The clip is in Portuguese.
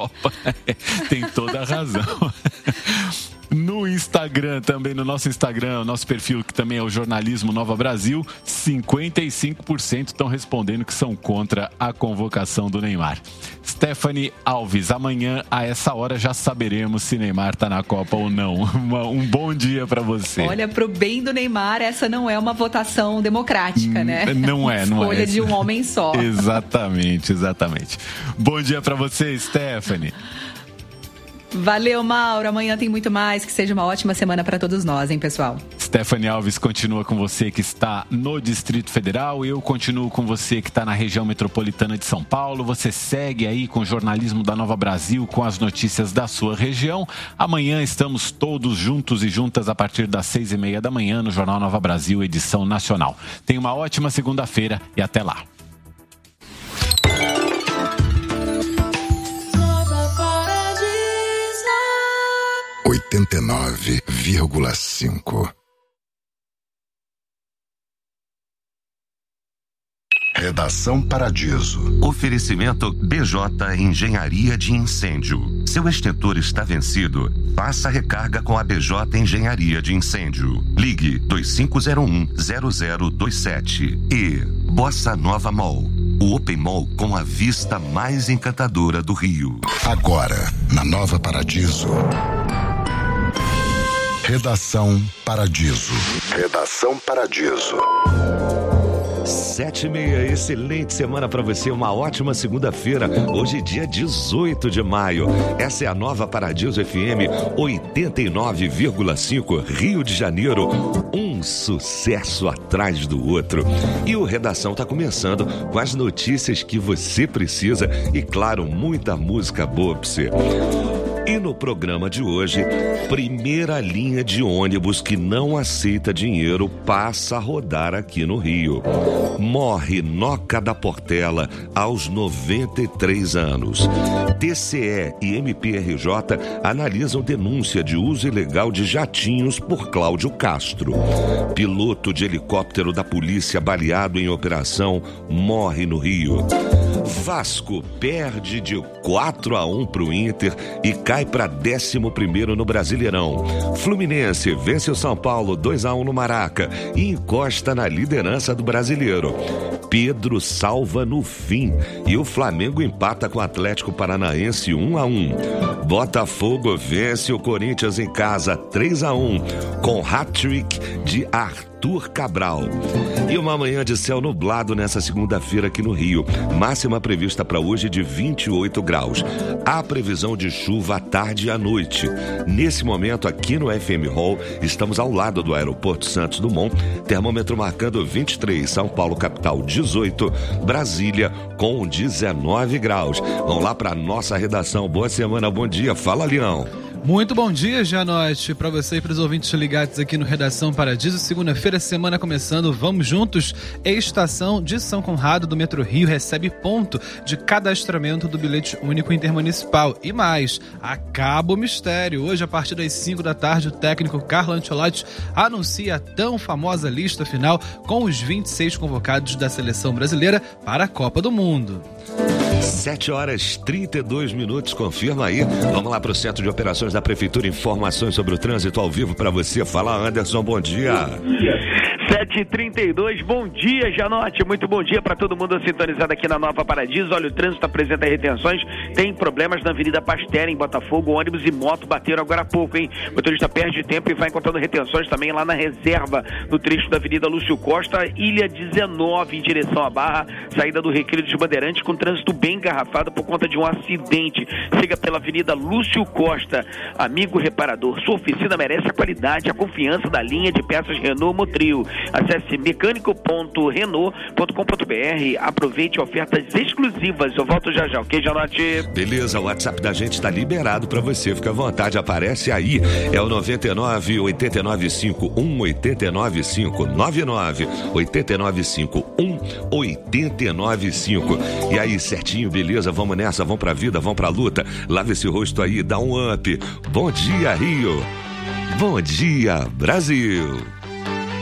Copa. Tem toda a razão. No Instagram, também no nosso Instagram, o nosso perfil, que também é o Jornalismo Nova Brasil, 55% estão respondendo que são contra a convocação do Neymar. Stephanie Alves, amanhã a essa hora já saberemos se Neymar está na Copa ou não. Um bom dia para você. Olha, pro bem do Neymar, essa não é uma votação democrática, né? Não é. Escolha de um homem só. Exatamente. Bom dia para você, Stephanie. Valeu, Mauro. Amanhã tem muito mais. Que seja uma ótima semana para todos nós, hein, pessoal? Stephanie Alves continua com você que está no Distrito Federal. Eu continuo com você que está na região metropolitana de São Paulo. Você segue aí com o jornalismo da Nova Brasil, com as notícias da sua região. Amanhã estamos todos juntos e juntas a partir das 6h30 da manhã no Jornal Nova Brasil, edição nacional. Tenha uma ótima segunda-feira e até lá. Redação Paradiso. Oferecimento BJ Engenharia de Incêndio. Seu extintor está vencido? Faça recarga com a BJ Engenharia de Incêndio. Ligue 2501-0027. E Bossa Nova Mall. O Open Mall com a vista mais encantadora do Rio. Agora, na Nova Paradiso. Redação Paradiso. 7h30, excelente semana para você, uma ótima segunda-feira, hoje dia 18 de maio, essa é a Nova Paradiso FM 89,5, Rio de Janeiro, um sucesso atrás do outro. E o Redação tá começando com as notícias que você precisa e, claro, muita música boa pra você. E no programa de hoje, primeira linha de ônibus que não aceita dinheiro passa a rodar aqui no Rio. Morre Noca da Portela aos 93 anos. TCE e MPRJ analisam denúncia de uso ilegal de jatinhos por Cláudio Castro. Piloto de helicóptero da polícia baleado em operação morre no Rio. Vasco perde de 4-1 para o Inter e cai para 11º no Brasileirão. Fluminense vence o São Paulo 2-1 no Maraca e encosta na liderança do Brasileiro. Pedro salva no fim e o Flamengo empata com o Atlético Paranaense 1-1. Botafogo vence o Corinthians em casa 3-1 com hat-trick de Arthur Cabral. E uma manhã de céu nublado nessa segunda-feira aqui no Rio. Máxima prevista para hoje de 28 graus. Há previsão de chuva à tarde e à noite. Nesse momento, aqui no FM Hall, estamos ao lado do Aeroporto Santos Dumont. Termômetro marcando 23, São Paulo capital 18, Brasília com 19 graus. Vamos lá para nossa redação. Boa semana, bom dia. Fala, Leão. Muito bom dia, Janote, para você e para os ouvintes ligados aqui no Redação Paradiso. Segunda-feira, semana começando, vamos juntos. Estação de São Conrado do Metro Rio recebe ponto de cadastramento do bilhete único intermunicipal. E mais, acaba o mistério. Hoje, a partir das 5 da tarde, o técnico Carlo Ancelotti anuncia a tão famosa lista final com os 26 convocados da seleção brasileira para a Copa do Mundo. 7h32, confirma aí. Vamos lá para o Centro de Operações da Prefeitura, informações sobre o trânsito ao vivo para você. Fala, Anderson, bom dia. 7h32, bom dia, Janote, muito bom dia para todo mundo sintonizado aqui na Nova Paradiso. Olha, o trânsito apresenta retenções, tem problemas na Avenida Pasteur, em Botafogo, ônibus e moto bateram agora há pouco, hein? O motorista perde tempo e vai encontrando retenções também lá na reserva, no trecho da Avenida Lúcio Costa, Ilha 19, em direção à Barra, saída do Recreio dos Bandeirantes, com trânsito bem engarrafado por conta de um acidente. Siga pela Avenida Lúcio Costa. Amigo reparador, sua oficina merece a qualidade, a confiança da linha de peças Renault Motril. Acesse mecânico.renault.com.br. Aproveite ofertas exclusivas. Eu volto já, ok, Janote? Beleza, o WhatsApp da gente está liberado para você. Fica à vontade, aparece aí. É o 99 895 1895 99 895 1895. E aí, certinho, beleza? Vamos nessa, vamos pra vida, vamos pra luta. Lava esse rosto aí, dá um up. Bom dia, Rio. Bom dia, Brasil.